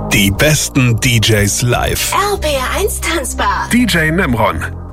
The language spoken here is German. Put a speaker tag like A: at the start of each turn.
A: Die besten DJs live.
B: RPR 1 Tanzbar.
A: DJ Nemron.